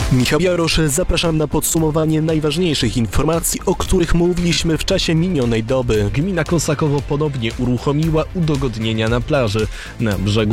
Michał Jarosz, zapraszam na podsumowanie najważniejszych informacji, o których mówiliśmy w czasie minionej doby. Gmina Kosakowo ponownie uruchomiła udogodnienia na plaży. Na brzegu